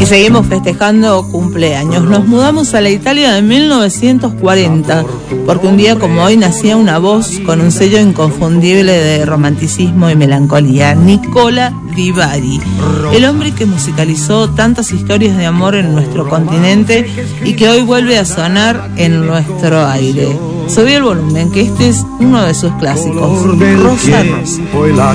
seguimos festejando cumpleaños. Nos mudamos a la Italia de 1940, porque un día como hoy nacía una voz con un sello inconfundible de romanticismo y melancolía, Nicola Di Bari, el hombre que musicalizó tantas historias de amor en nuestro continente y que hoy vuelve a sonar en nuestro aire. Subí el volumen, que este es uno de sus clásicos, Rosa Rosa.